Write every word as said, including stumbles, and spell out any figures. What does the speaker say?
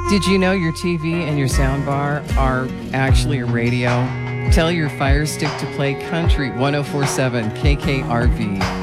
Did you know your T V and your soundbar are actually a radio? Tell your Fire Stick to play Country one oh four point seven K K R V.